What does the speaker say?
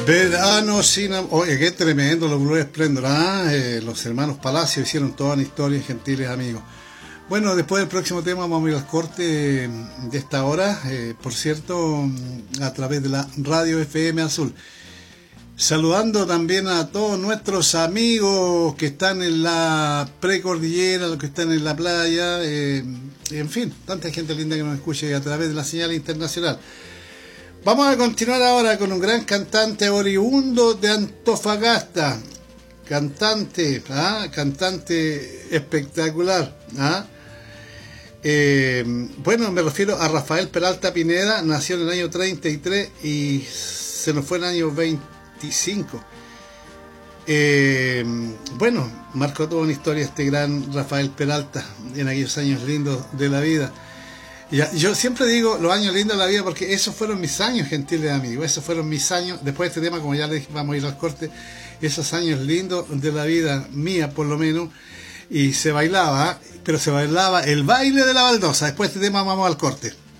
Verano sin amor. Oye, qué tremendo los Blue Splendor, ¿ah? Los hermanos Palacio hicieron toda una historia, gentiles amigos. Bueno, después del próximo tema vamos a ir al corte de esta hora, por cierto, a través de la Radio FM Azul. Saludando también a todos nuestros amigos que están en la precordillera, los que están en la playa, en fin, tanta gente linda que nos escucha a través de la señal internacional. Vamos a continuar ahora con un gran cantante oriundo de Antofagasta, cantante espectacular. Bueno, me refiero a Rafael Peralta Pineda, nació en el año 33 y se nos fue en el año 25. Bueno, marcó toda una historia este gran Rafael Peralta en aquellos años lindos de la vida. Yo siempre digo los años lindos de la vida porque esos fueron mis años, gentiles amigos, esos fueron mis años, después de este tema, como ya les dije, vamos a ir al corte, esos años lindos de la vida mía por lo menos, y se bailaba, pero se bailaba el baile de la baldosa. Después de este tema vamos al corte.